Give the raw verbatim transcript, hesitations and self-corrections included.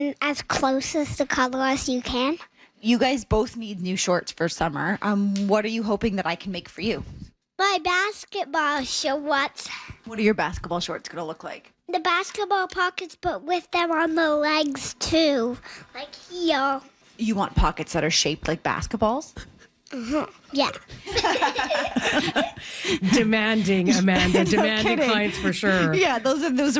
as close as the color as you can. You guys both need new shorts for summer. Um, what are you hoping that I can make for you? My basketball shorts. What are your basketball shorts going to look like? The basketball pockets, but with them on the legs too, like here. You want pockets that are shaped like basketballs? Uh-huh. Yeah. Demanding, Amanda. No Demanding kidding. clients for sure. Yeah, those are those are